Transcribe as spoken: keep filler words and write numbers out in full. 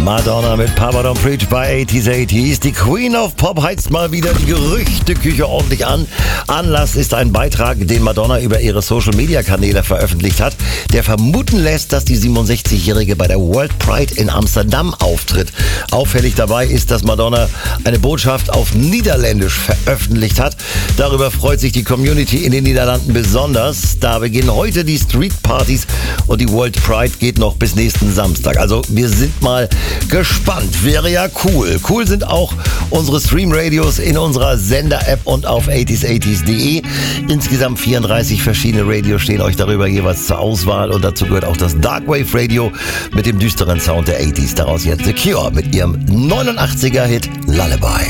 Madonna mit Papa Don't Preach bei achtziger achtziger. Die Queen of Pop heizt mal wieder die Gerüchteküche ordentlich an. Anlass ist ein Beitrag, den Madonna über ihre Social-Media-Kanäle veröffentlicht hat, der vermuten lässt, dass die siebenundsechzigjährige bei der World Pride in Amsterdam auftritt. Auffällig dabei ist, dass Madonna eine Botschaft auf Niederländisch veröffentlicht hat. Darüber freut sich die Community in den Niederlanden besonders. Da beginnen heute die Street-Partys und die World Pride geht noch bis nächsten Samstag. Also wir sind mal gespannt. Wäre ja cool. Cool sind auch unsere Stream-Radios in unserer Sender-App und auf achtziger achtziger punkt de. Insgesamt vierunddreißig verschiedene Radios stehen euch darüber jeweils zur Auswahl und dazu gehört auch das Darkwave Radio mit dem düsteren Sound der achtziger. Daraus jetzt The Cure mit ihrem neunundachtziger Hit Lullaby.